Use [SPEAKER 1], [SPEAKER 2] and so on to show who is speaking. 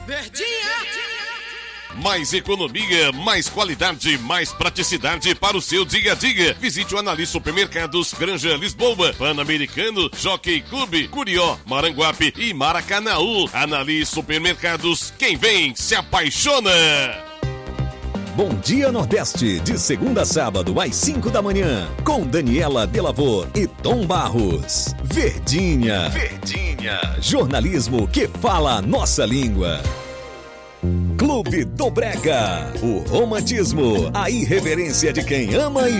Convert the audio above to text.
[SPEAKER 1] Mais economia, mais qualidade, mais praticidade para o seu dia a dia. Visite o Anali Supermercados, Granja Lisboa, Pan-Americano, Jockey Clube, Curió, Maranguape e Maracanaú. Anali Supermercados, quem vem se apaixona.
[SPEAKER 2] Bom Dia Nordeste, de segunda a sábado às 5 da manhã, com Daniela Delavor e Tom Barros. Verdinha, jornalismo que fala a nossa língua. Clube do Brega, o romantismo, a irreverência de quem ama e